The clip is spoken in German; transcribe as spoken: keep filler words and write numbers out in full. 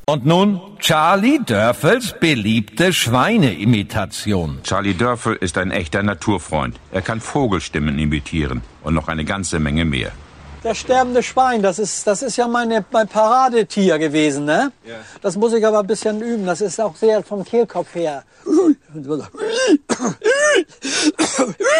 Und nun Charlie Dörfels beliebte Schweineimitation. Charlie Dörfel ist ein echter Naturfreund. Er kann Vogelstimmen imitieren und noch eine ganze Menge mehr. Das sterbende Schwein, das ist, das ist ja meine, mein Paradetier gewesen, ne? Ja. Das muss ich aber ein bisschen üben. Das ist auch sehr vom Kehlkopf her.